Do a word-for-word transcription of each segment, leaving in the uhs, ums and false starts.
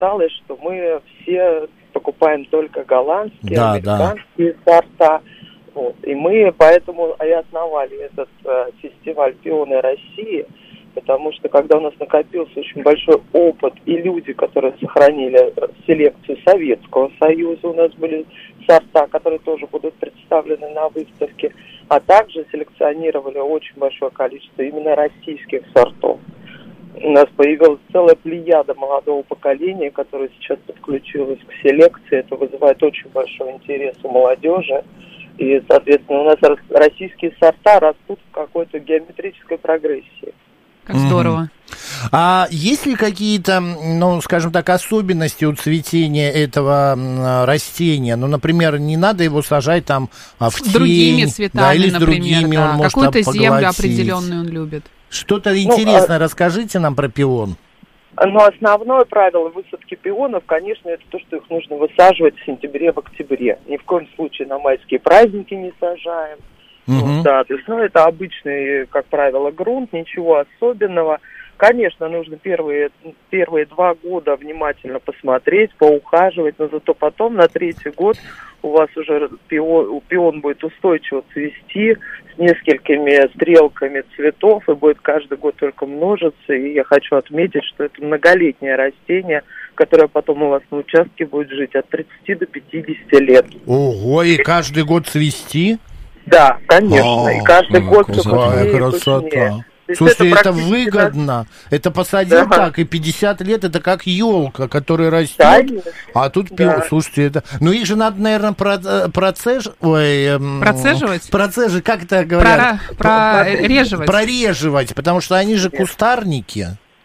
осталось, что мы все покупаем только голландские, да, американские да. сорта. Вот. И мы поэтому и основали этот э, фестиваль «Пионы России», потому что когда у нас накопился очень большой опыт и люди, которые сохранили селекцию Советского Союза, у нас были сорта, которые тоже будут представлены на выставке, а также селекционировали очень большое количество именно российских сортов. У нас появилась целая плеяда молодого поколения, которое сейчас подключилось к селекции. Это вызывает очень большой интерес у молодежи. И, соответственно, у нас российские сорта растут в какой-то геометрической прогрессии. Как здорово. Mm-hmm. А есть ли какие-то, ну, скажем так, особенности у цветения этого растения? Ну, например, не надо его сажать там в с тень. Другими цветами, да, или с например, другими да. он может Какую-то поглотить. землю определенную он любит. Что-то ну, интересное а... расскажите нам про пион. Но основное правило высадки пионов, конечно, это то, что их нужно высаживать в сентябре, в октябре. Ни в коем случае на майские праздники не сажаем. Угу. Вот, да, то есть, ну, это обычный, как правило, грунт, ничего особенного. Конечно, нужно первые, первые два года внимательно посмотреть, поухаживать, но зато потом на третий год у вас уже пион, пион будет устойчиво цвести с несколькими стрелками цветов и будет каждый год только множиться. И я хочу отметить, что это многолетнее растение, которое потом у вас на участке будет жить от тридцати до пятидесяти лет. Ого, и каждый год цвести? Да, конечно, О, и каждый год все какая красота. Слушайте, это, это выгодно. Это посадил да. так, и пятьдесят лет, это как елка, которая растет. Да, а тут да. пиво. Слушайте, это. Ну их же надо, наверное, про, процеж... Ой, эм... процеживать. Процеживать, как это говорят? Про... Прореживать. Прореживать, потому что они же кустарники.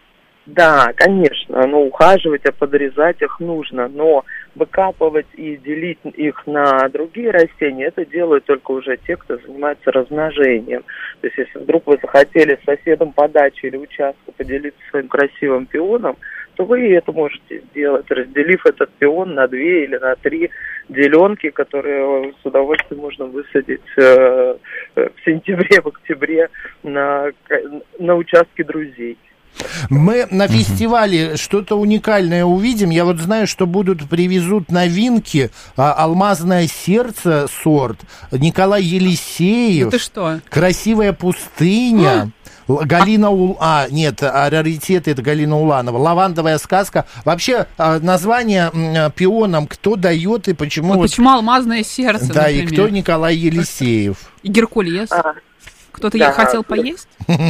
Да, конечно, но ухаживать, а подрезать их нужно, но выкапывать и делить их на другие растения, это делают только уже те, кто занимается размножением. То есть, если вдруг вы захотели с соседом по даче или участку поделиться своим красивым пионом, то вы это можете сделать, разделив этот пион на две или на три деленки, которые с удовольствием можно высадить э, в сентябре, в октябре на, на участке друзей. Мы на фестивале uh-huh. что-то уникальное увидим. Я вот знаю, что будут, привезут новинки. А, «Алмазное сердце» сорт, Николай Елисеев. Ну ты что? «Красивая пустыня». Галина Ул... А, нет, а раритеты это Галина Уланова. «Лавандовая сказка». Вообще, название пионам кто дает и почему... Вот вот... почему «Алмазное сердце», Да, например. и кто Николай Елисеев. И Геркулес. А. Кто-то да. хотел поесть?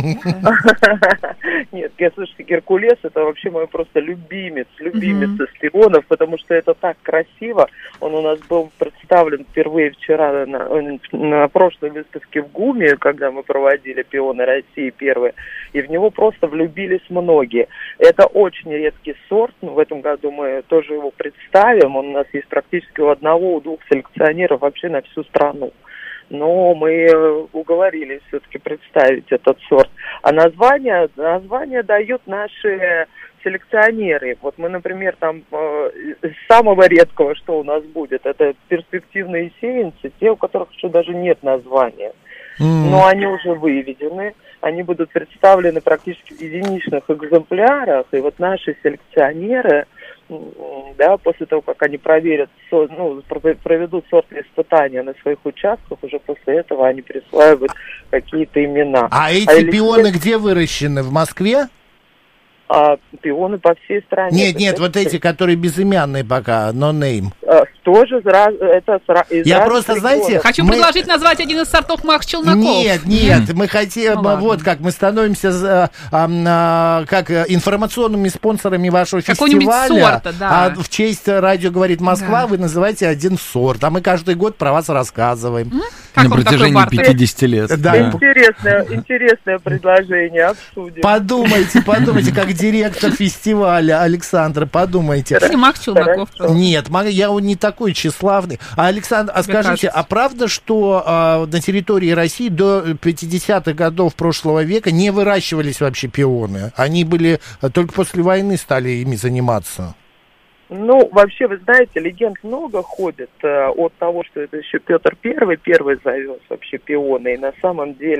Нет, я слушайте, Геркулес это вообще мой просто любимец, любимец из пионов, потому что это так красиво. Он у нас был представлен впервые вчера на, на прошлой выставке в ГУМе, когда мы проводили «Пионы России» первые, и в него просто влюбились многие. Это очень редкий сорт, но в этом году мы тоже его представим. Он у нас есть практически у одного, у двух селекционеров вообще на всю страну. Но мы уговорились все-таки представить этот сорт. А название, название дают наши селекционеры. Вот мы, например, там из самого редкого, что у нас будет, это перспективные сеянцы, те, у которых еще даже нет названия. Mm. Но они уже выведены, они будут представлены практически в единичных экземплярах, и вот наши селекционеры, да, после того, как они проверят, ну, проведут сортные испытания на своих участках, уже после этого они присваивают какие-то имена. А эти а пионы или... где выращены? В Москве? А, пионы по всей стране. Нет, нет, вот эти, которые безымянные пока, no name. А, тоже это из Я просто, регионов. Знаете... Хочу мы... предложить назвать один из сортов Макс Челноков. Нет, нет, мы хотим, ну, вот как мы становимся а, а, как информационными спонсорами вашего какого-нибудь фестиваля. Сорта, да. А в честь «Радио говорит Москва» да. вы называете один сорт, а мы каждый год про вас рассказываем. Как на протяжении пятидесяти лет. Да. Да. Интересное, интересное предложение, обсудим. Подумайте, подумайте, как директор фестиваля, Александр, подумайте. Это не Макс Челноков. Нет, я не такой тщеславный. А, Александр, а скажите, кажется. а правда, что а, на территории России до пятидесятых годов прошлого века не выращивались вообще пионы? Они были, только после войны стали ими заниматься? Ну, вообще, вы знаете, легенд много ходит э, от того, что это еще Петр Первый первый завез вообще пионы, и на самом деле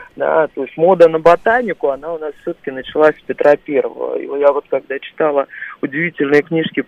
Да, то есть мода на ботанику, она у нас все-таки началась с Петра Первого. И я вот когда читала удивительные книжки